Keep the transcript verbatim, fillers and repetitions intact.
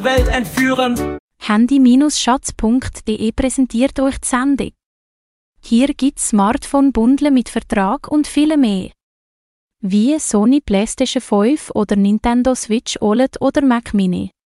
Welt entführen. Handy-Schatz punkt de präsentiert euch die Sendung. Hier gibt's Smartphone-Bundle mit Vertrag und viel mehr. Wie Sony PlayStation fünf oder Nintendo Switch O L E D oder Mac Mini.